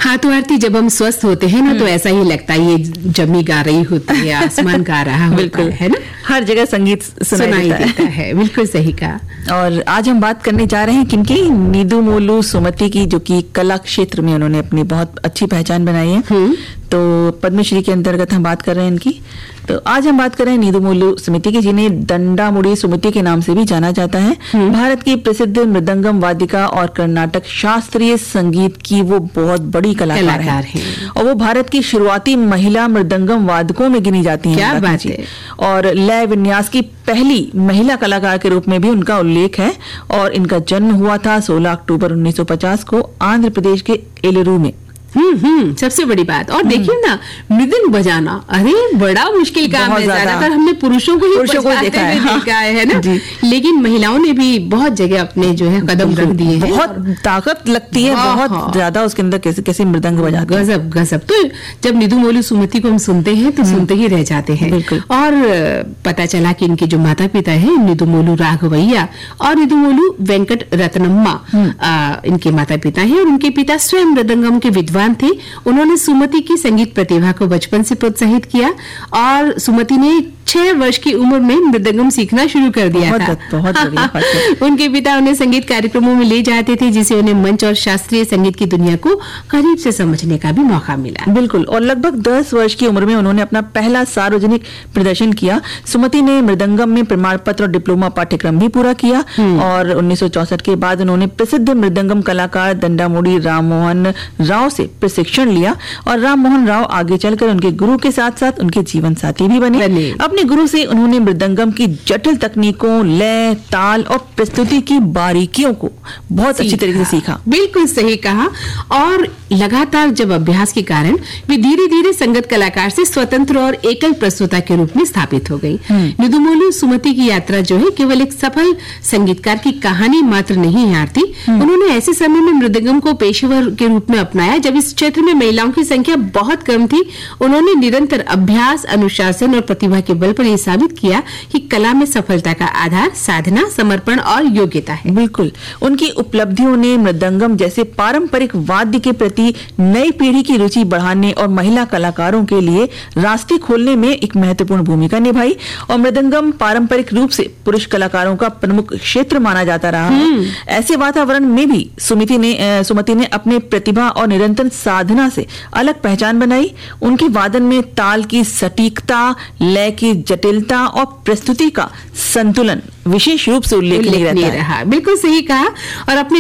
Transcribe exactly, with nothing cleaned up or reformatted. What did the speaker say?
हाँ, तो आरती जब हम स्वस्थ होते हैं ना तो ऐसा ही लगता है ये जमी गा रही होती है, आसमान गा रहा होता है, है ना? हर जगह संगीत सुनाई, सुनाई देता, देता है। है बिल्कुल सही कहा। और आज हम बात करने जा रहे हैं किनकी? निदुमोलू सुमति की, जो कि कला क्षेत्र में उन्होंने अपनी बहुत अच्छी पहचान बनाई है। तो पद्मश्री के अंतर्गत हम बात कर रहे हैं इनकी। तो आज हम बात कर रहे हैं निदुमोलू सुमति की, जिन्हें दंडामुड़ी सुमति के नाम से भी जाना जाता है। भारत की प्रसिद्ध मृदंगम वादिका और कर्नाटक शास्त्रीय संगीत की वो बहुत बड़ी कलाकार है, है। और वो भारत की शुरुआती महिला मृदंगम वादकों में गिनी जाती हैं। क्या बात है। और लय विन्यास की पहली महिला कलाकार के रूप में भी उनका उल्लेख है। और इनका जन्म हुआ था सोलह अक्टूबर उन्नीस सौ पचास को आंध्र प्रदेश के एलुरु में। हम्म हम्म सबसे बड़ी बात। और देखिए ना, मृदंग बजाना अरे बड़ा मुश्किल काम है। ज्यादातर हमने पुरुषों को ही पुरुषों को देखा है, हाँ। देखा है ना, लेकिन महिलाओं ने भी बहुत जगह अपने जो है कदम रख दिए हैं। बहुत ताकत लगती है, बहुत ज्यादा उसके अंदर, कैसे कैसे मृदंग बजाते हैं, गजब गजब। तो जब निदुमोलू सुमति को हम सुनते हैं तो सुनते ही रह जाते हैं। और पता चला कि इनके जो माता पिता है निदुमोलू राघवैया और निदुमोलू वेंकट रत्नम्मा इनके माता पिता हैं। और उनके पिता स्वयं मृदंगम के विद्वान थे। उन्होंने सुमति की संगीत प्रतिभा को बचपन से प्रोत्साहित किया और सुमति ने छह वर्ष की उम्र में मृदंगम सीखना शुरू कर दिया बहुत था। बहुत बढ़िया। उनके पिता उन्हें संगीत कार्यक्रमों में ले जाते थे, जिसे उन्हें मंच और शास्त्रीय संगीत की दुनिया को करीब से समझने का भी मौका मिला। बिल्कुल। और लगभग दस वर्ष की उम्र में उन्होंने अपना पहला सार्वजनिक प्रदर्शन किया। सुमति ने मृदंगम में प्रमाण पत्र और डिप्लोमा पाठ्यक्रम भी पूरा किया। और उन्नीस सौ चौसठ के बाद उन्होंने प्रसिद्ध मृदंगम कलाकार दंडामुड़ी राममोहन राव से प्रशिक्षण लिया। और राममोहन राव आगे चलकर उनके गुरु के साथ साथ उनके जीवन साथी भी बने। अपने गुरु से उन्होंने मृदंगम की जटिल तकनीकों, लय, ताल और प्रस्तुति की बारीकियों को बहुत अच्छी तरीके से सीखा। बिल्कुल सही कहा। और लगातार जब अभ्यास के कारण वे धीरे धीरे संगत कलाकार से स्वतंत्र और एकल प्रस्तुता के रूप में स्थापित हो गई। निदुमोलू सुमति की यात्रा जो है केवल एक सफल संगीतकार की कहानी मात्र नहीं है आरती। उन्होंने ऐसे समय में मृदंगम को पेशेवर के रूप में अपनाया जब इस क्षेत्र में महिलाओं की संख्या बहुत कम थी। उन्होंने निरंतर अभ्यास, अनुशासन और प्रतिभा के बल पर यह साबित किया कि कला में सफलता का आधार साधना, समर्पण और योग्यता है। बिल्कुल। उनकी उपलब्धियों ने मृदंगम जैसे पारंपरिक वाद्य के प्रति नई पीढ़ी की रुचि बढ़ाने और महिला कलाकारों के लिए रास्ते खोलने में एक महत्वपूर्ण भूमिका निभाई। और मृदंगम पारंपरिक रूप से पुरुष कलाकारों का प्रमुख क्षेत्र माना जाता रहा है। ऐसे वातावरण में भी सुमति ने सुमति ने अपने प्रतिभा और निरंतर साधना से अलग पहचान बनाई। उनके वादन में ताल की सटीकता, लय की जटिलता और प्रस्तुति का संतुलन विशेष रूप से उल्लेखनीय रहता है। बिल्कुल सही कहा। और अपने